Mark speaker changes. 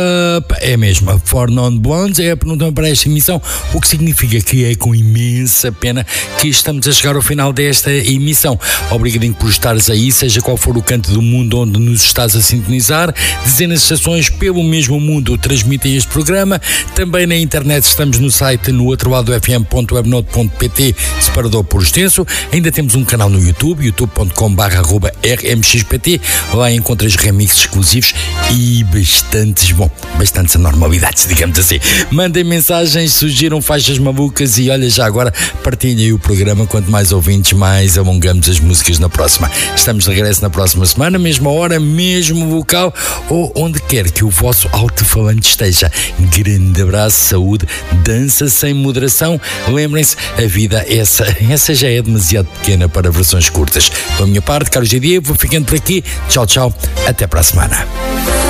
Speaker 1: É mesmo, a For Non Blondes é a pergunta para esta emissão, o que significa que é com imensa pena que estamos a chegar ao final desta emissão. Obrigadinho por estares aí, seja qual for o canto do mundo onde nos estás a sintonizar. Dezenas de estações pelo mesmo mundo transmitem este programa. Também na internet estamos no site no outrodofm.webnote.pt, separador por extenso. Ainda temos um canal no YouTube, youtube.com/rmxpt. Lá encontras remixes exclusivos e bastantes anormalidades, digamos assim. Mandem mensagens, sugiram faixas malucas e olha, já agora partilhem o programa. Quanto mais ouvintes, mais alongamos as músicas na próxima. Estamos de regresso na próxima semana, mesma hora, mesmo local ou onde quer que o vosso alto-falante esteja. Grande abraço, saúde, dança sem moderação. Lembrem-se, a vida essa já é demasiado pequena para versões curtas. Da minha parte, Carlos G. Diego, vou ficando por aqui. Tchau, até para a semana.